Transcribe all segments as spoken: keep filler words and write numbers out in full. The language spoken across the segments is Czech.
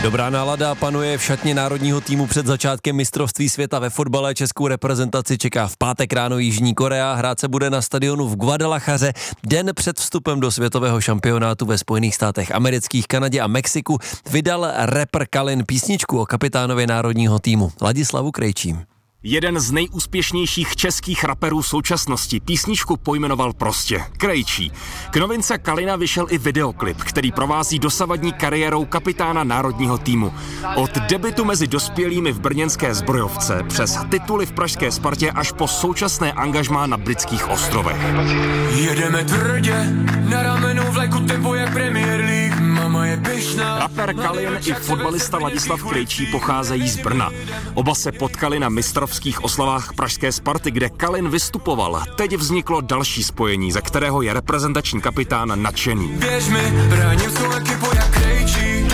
Dobrá nálada panuje v šatně národního týmu před začátkem mistrovství světa ve fotbale. Českou reprezentaci čeká v pátek ráno Jižní Korea. Hrát se bude na stadionu v Guadalajaře den před vstupem do světového šampionátu ve Spojených státech amerických, Kanadě a Mexiku. Vydal rapper Kalin písničku o kapitánovi národního týmu Ladislavu Krejčím. Jeden z nejúspěšnějších českých raperů současnosti písničku pojmenoval prostě Krejčí. K novince Kalina vyšel i videoklip, který provází dosavadní kariérou kapitána národního týmu. Od debutu mezi dospělými v brněnské Zbrojovce přes tituly v pražské Spartě až po současné angažmá na Britských ostrovech. Jedeme tvrdě, na ramenu vleku tempo jak Premier League, mama je pyšná. Rapper Kalin i fotbalista Ladislav Krejčí pocházejí z Brna. Oba se potkali na mistrovství v oslavách pražské Sparty, kde Kalin vystupoval. Teď vzniklo další spojení, ze kterého je reprezentační kapitán nadšený. Běž mi, bráním svou ekipu jak Krejčí.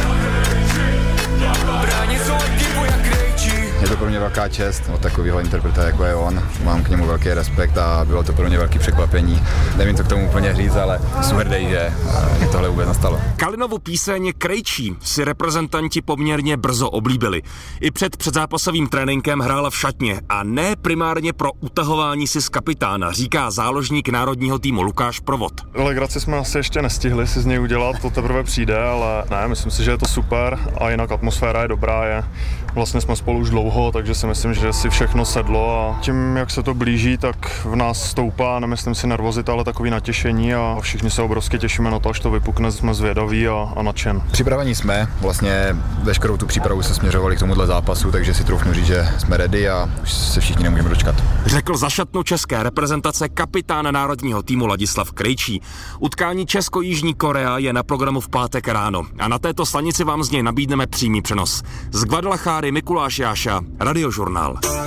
Bráním svou ekipu jak Krejčí. Je to pro mě velká čest od takového interpreta, jako je on. Mám k němu velký respekt a bylo to pro mě velké překvapení. Nevím, co k tomu úplně říct, ale jsem hrdý, že tohle vůbec nastalo. Kalinovu píseň Krejčí si reprezentanti poměrně brzo oblíbili. I před předzápasovým tréninkem hrála v šatně a ne primárně pro utahování si z kapitána, říká záložník národního týmu Lukáš Provod. Legraci jsme asi ještě nestihli si z něj udělat, to teprve přijde, ale ne, myslím si, že je to super a jinak atmosféra je dobrá, je. Vlastně jsme spolu už dlouho, takže si myslím, že si všechno sedlo a tím, jak se to blíží, tak v nás stoupá, nemyslím si nervozita, ale takový natěšení a všichni se obrovsky těšíme na to, až to vypukne, jsme zvědaví a, a nadšen. Připravení jsme, vlastně veškerou tu přípravu se směřovali k tomuhle zápasu, takže si troufnu říct, že jsme ready a už se všichni nemůžeme dočkat. Řekl za šatnu české reprezentace kapitán národního týmu Ladislav Krejčí. Utkání Česko-Jižní Korea je na programu v pátek ráno a na této stanici vám z něj nabídneme přímý přenos. Z Guadalajary Mikuláš Jáša, Radiožurnál.